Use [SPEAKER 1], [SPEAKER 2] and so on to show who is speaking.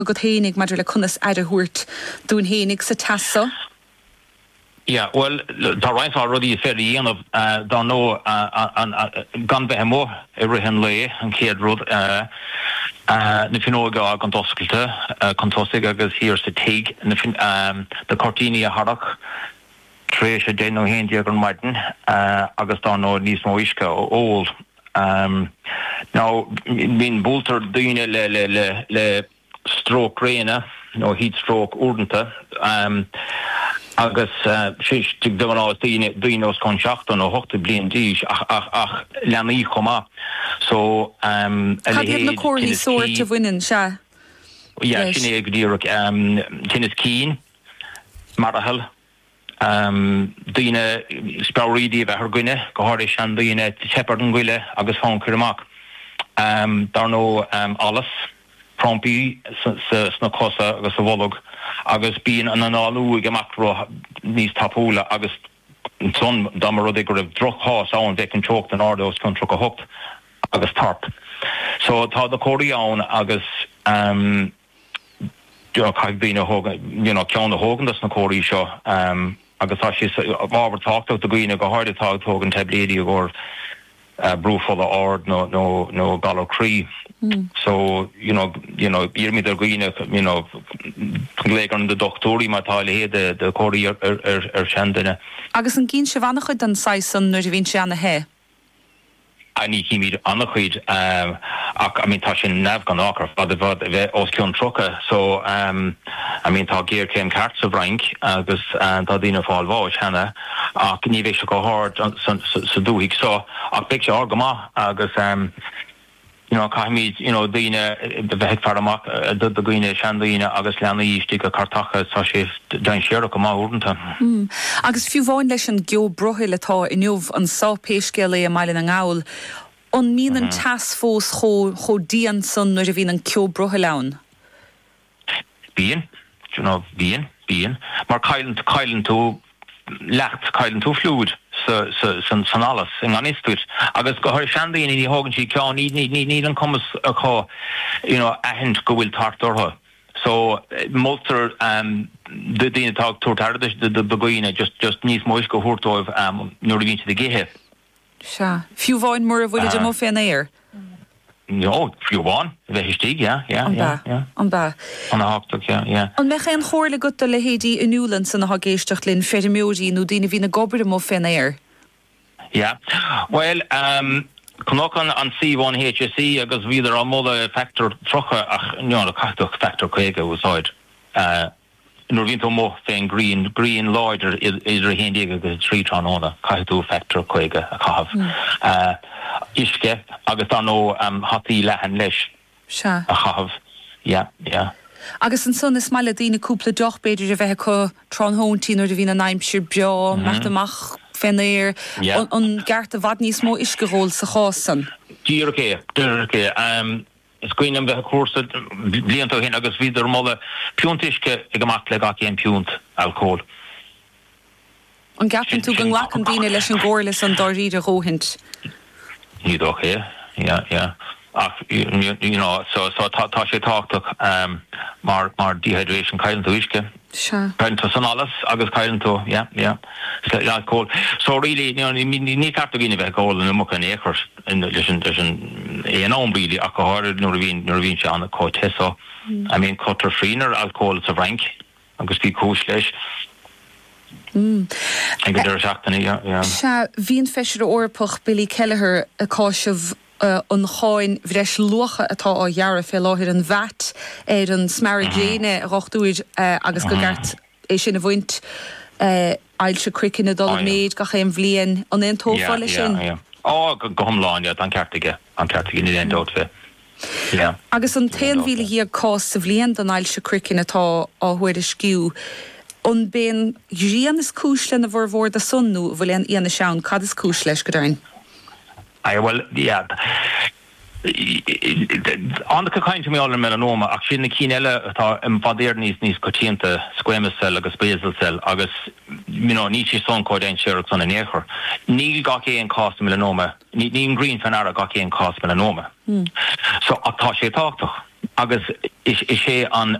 [SPEAKER 1] go hénig maidir le chunas aidirhuairt dún hénig sa taso?
[SPEAKER 2] Yeah, well, tá right already fairly of don't know gan behemo everything lay and kid road if you know go on toskelte contosig agus here to take and if the Cortinia Haddock Trisha Deno Hendiagon Martin agus don't know Nis Moishka old now being bolter doing le stroke rain no heat stroke urdenta agus fish to do an dinos contract on a hochte blian dish ach lani koma so
[SPEAKER 1] the corny sort of winning sha
[SPEAKER 2] yeah shine gdiruk tennis keen marahel dine spawridi be her gwine go horish and dine shepherd gwile agus hon kirmak darno alles Prompi sna cosa agus a volog agus bín an anáú gemakro níos tapúla agus son damar de go droch hás an de can chocht an ardos kon tro a hocht agus tarp. So tá the Korean agus cai bín a hogan cean a hogan das na Korea seo agus tá si ábhar tácht the gwine go hard tácht hogan tablédi or brúfol a ard no gallo cree. So beer me der gwine leg an de doctori matali de Korea shandene
[SPEAKER 1] agus an gin se vannachud an saison nu vin se an he
[SPEAKER 2] ani himid annachud I mean ta sin nav gan akar but os kion troka so I mean ta gear came carts of rank agus ta dina fall va hanna ach ni ve go hard so do ik so ach picture argama agus Kahmid, the vehicle farmak, the Guinea Shandina, Agus Lani, Stika Kartaka, Sashi, Dan Sherokama, wouldn't
[SPEAKER 1] Agus few voin lesion Gio Brohilata in Yov and Saw Peshgele a mile and owl. On mean and task force ho Dian son nor vin and Kyo Brohilaun.
[SPEAKER 2] Bean, Bean. Mark Kylan to lacht Kylan to fluid. San alles in an istut agus go har shandi in die hogan she can need an comes a call ahent go will tart or so multer the dine talk to the beguine just needs moish go hurt of nor into the gehe
[SPEAKER 1] sha few voin more of village mo fan air
[SPEAKER 2] no few one very stig yeah
[SPEAKER 1] on ba
[SPEAKER 2] on a hawk yeah
[SPEAKER 1] on me geen hoorle gut le hedi in Newlands an ha geestach lin fermodi no dine vina gobre mo fan air
[SPEAKER 2] yeah well Knokan an C1 HSC agus vidar a moda factor trocha ach a factor kwega was side nor vinto mo fein green loider is a hindi agus 3 tronona kaitu factor kwega a kav iske agus no hati lehan lesh
[SPEAKER 1] sha
[SPEAKER 2] a kav yeah
[SPEAKER 1] agus an son is smaile dine couple doch beidir a bheit ko tron hontin or de vina naimshire bio machtamach fenir on gart a vadní smó isgeróil sa chásan.
[SPEAKER 2] Dúrké is gwyn am bheith cuasa blianta hin agus vidar molle piúntiske ag amach le gach ein piúnt alcohol.
[SPEAKER 1] An gapin tú gan lach an dine leis an górlas an doríd a róhint.
[SPEAKER 2] Ní doch yeah. Ach, so tá sé táchtach mar dehydration cailan tú iske.
[SPEAKER 1] Sure.
[SPEAKER 2] Cailan tú san alles agus cailan tú, yeah. Alcohol. So really, ní carta gine bheith alcohol yn ymwch yn eachar leis an éon really ach go háir nuair a bhín se anna có teso. I mean, cotar frínar alcohol sa rank agus bí cúis leis. Ag go dúir seachtainna, yeah.
[SPEAKER 1] Se bhíon feisir orpach Billy Kelleher a cáisih an cháin bhreis lucha atá á dhearra fé láthir an bheit an smaragéine rochtúid agus go gart é sin a bhaint ailse cricin a dul méid go chéim bblion an éon tófáile sin.
[SPEAKER 2] Go thomláin an ceartaige ní éon dót fé.
[SPEAKER 1] Agus an 10 mhíle hí cás sa bblion an ailse cricin atá á chuir a sciú. On ben rian is cúis le na bhór a sunú bhfuil an íana seán cad is cúis leis go dain.
[SPEAKER 2] Well, yeah. On the kind to me all melanoma, actually, the kinella invader nís cotienta squamous cell agus basal cell agus nichi son coden sherrox on an echer. Níl gach ein cost melanoma. Ní green fanara gach ein cost melanoma. So atá sé táchtach. agus is sé an